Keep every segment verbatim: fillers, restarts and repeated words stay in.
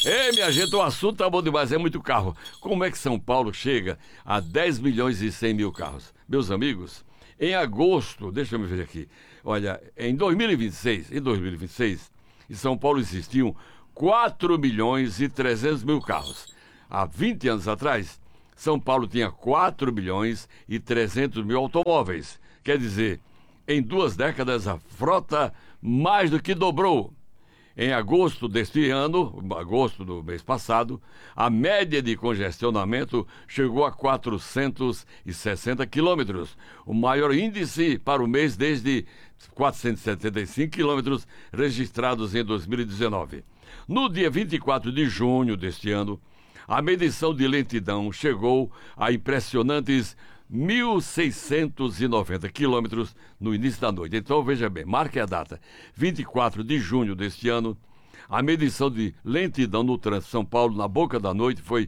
Ei, minha gente, o assunto tá bom demais, é muito carro. Como é que São Paulo chega a dez milhões e cem mil carros? Meus amigos, em agosto, deixa eu ver aqui, olha, em dois mil e vinte e seis, em dois mil e vinte e seis, em São Paulo existiam quatro milhões e trezentos mil carros. Há vinte anos atrás, São Paulo tinha quatro milhões e trezentos mil automóveis. Quer dizer, em duas décadas a frota mais do que dobrou. Em agosto deste ano, agosto do mês passado, a média de congestionamento chegou a quatrocentos e sessenta quilômetros, o maior índice para o mês desde quatrocentos e setenta e cinco quilômetros registrados em dois mil e dezenove. No dia vinte e quatro de junho deste ano, a medição de lentidão chegou a impressionantes mil seiscentos e noventa quilômetros no início da noite. Então, veja bem, marque a data. vinte e quatro de junho deste ano, a medição de lentidão no trânsito de São Paulo, na boca da noite, foi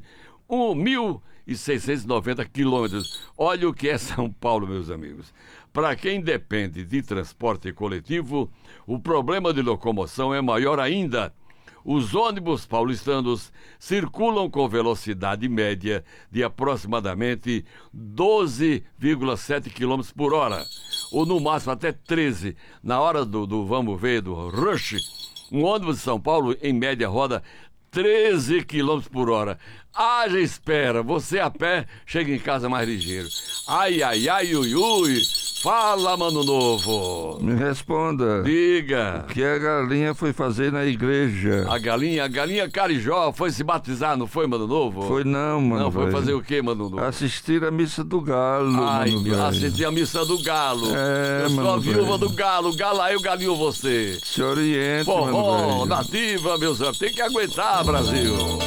mil seiscentos e noventa quilômetros. Olha o que é São Paulo, meus amigos. Para quem depende de transporte coletivo, o problema de locomoção é maior ainda. Os ônibus paulistanos circulam com velocidade média de aproximadamente doze vírgula sete quilômetros por hora, ou no máximo até treze. Na hora do, do vamos ver, do rush, um ônibus de São Paulo, em média, roda treze quilômetros por hora. Haja espera, você a pé chega em casa mais ligeiro. Ai, ai, ai, ui, ui. Fala, Mano Novo. Me responda. Diga. O que a galinha foi fazer na igreja? A galinha, a galinha Carijó foi se batizar, não foi, Mano Novo? Foi não, mano. Não, foi velho. fazer o quê, Mano Novo? Assistir a missa do galo, Ai, mano, meu, velho. assistir a missa do galo. É, Eu sou mano, a viúva velho. do galo, galo aí, o galinho você. Se oriente, Forró, mano, velho. nativa, meus amigos, tem que aguentar, Brasil.